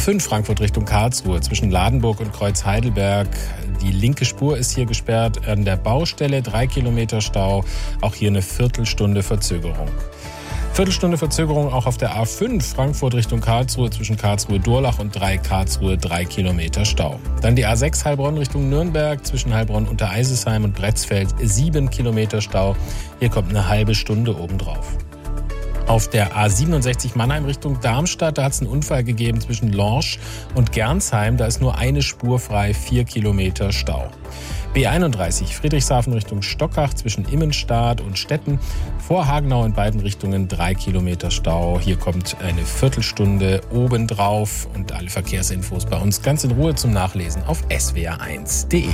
A5 Frankfurt Richtung Karlsruhe zwischen Ladenburg und Kreuz Heidelberg. Die linke Spur ist hier gesperrt an der Baustelle, 3 Kilometer Stau, auch hier eine Viertelstunde Verzögerung. Viertelstunde Verzögerung auch auf der A5 Frankfurt Richtung Karlsruhe zwischen Karlsruhe-Durlach und Karlsruhe 3 Kilometer Stau. Dann die A6 Heilbronn Richtung Nürnberg zwischen Heilbronn unter Eisesheim und Bretzfeld 7 Kilometer Stau. Hier kommt eine halbe Stunde obendrauf. Auf der A67 Mannheim Richtung Darmstadt, da hat es einen Unfall gegeben zwischen Lorsch und Gernsheim. Da ist nur eine Spur frei, 4 Kilometer Stau. B31 Friedrichshafen Richtung Stockach zwischen Immenstadt und Stetten. Vor Hagenau in beiden Richtungen 3 Kilometer Stau. Hier kommt eine Viertelstunde obendrauf und alle Verkehrsinfos bei uns ganz in Ruhe zum Nachlesen auf swr1.de.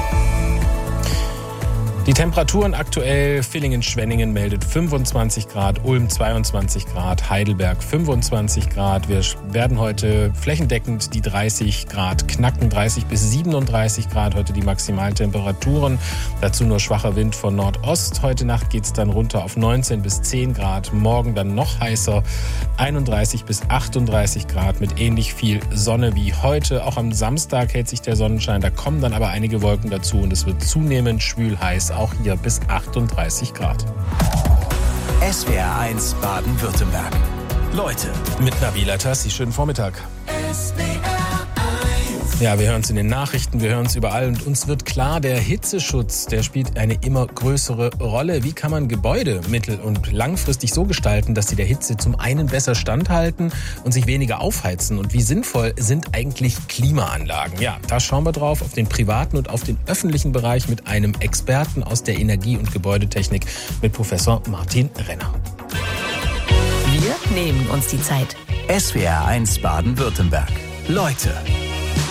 Die Temperaturen aktuell: Villingen-Schwenningen meldet 25 Grad, Ulm 22 Grad, Heidelberg 25 Grad. Wir werden heute flächendeckend die 30 Grad knacken, 30 bis 37 Grad heute die Maximaltemperaturen. Dazu nur schwacher Wind von Nordost. Heute Nacht geht es dann runter auf 19 bis 10 Grad, morgen dann noch heißer, 31 bis 38 Grad mit ähnlich viel Sonne wie heute. Auch am Samstag hält sich der Sonnenschein, da kommen dann aber einige Wolken dazu und es wird zunehmend schwül heiß. Auch hier bis 38 Grad. SWR1 Baden-Württemberg. Leute. Mit Nabila Tassi. Schönen Vormittag. Ja, wir hören es in den Nachrichten, wir hören es überall und uns wird klar, der Hitzeschutz, der spielt eine immer größere Rolle. Wie kann man Gebäude mittel- und langfristig so gestalten, dass sie der Hitze zum einen besser standhalten und sich weniger aufheizen? Und wie sinnvoll sind eigentlich Klimaanlagen? Ja, da schauen wir drauf, auf den privaten und auf den öffentlichen Bereich mit einem Experten aus der Energie- und Gebäudetechnik, mit Professor Martin Renner. Wir nehmen uns die Zeit. SWR1 Baden-Württemberg. Leute.